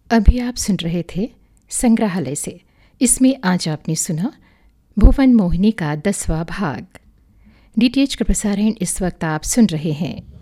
अभी आप सुन रहे थे संग्रहालय से। इसमें आज आपने सुना भुवन मोहिनी का 10वां भाग। डीटीएच का प्रसारण इस वक्त आप सुन रहे हैं।